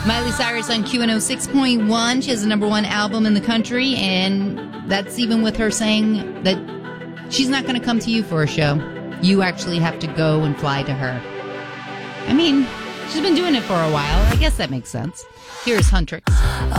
Miley Cyrus on Q106.1. She has the number one album in the country, and that's even with her saying that she's not going to come to you for a show. You actually have to go and fly to her. I mean, she's been doing it for a while. I guess that makes sense. Here's Huntrix.